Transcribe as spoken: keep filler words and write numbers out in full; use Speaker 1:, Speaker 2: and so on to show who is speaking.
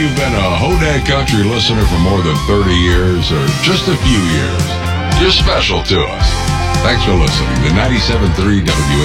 Speaker 1: you've been a Hodad Country listener for more than thirty years or just a few years, you're special to us. Thanks for listening to ninety-seven point three W